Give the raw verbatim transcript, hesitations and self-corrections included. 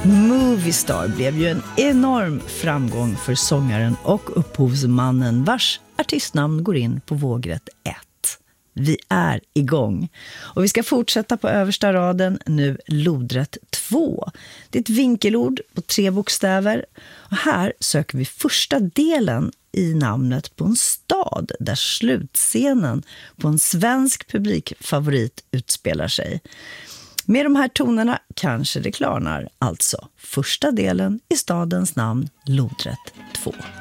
Moviestar blev ju en enorm framgång för sångaren och upphovsmannen vars artistnamn går in på vågrätt ett. Vi är igång. Och vi ska fortsätta på översta raden, nu lodrätt två. Det är ett vinkelord på tre bokstäver. Och här söker vi första delen i namnet på en stad där slutscenen på en svensk publikfavorit utspelar sig. Med de här tonerna kanske det klarnar, alltså första delen i stadens namn lodrätt två.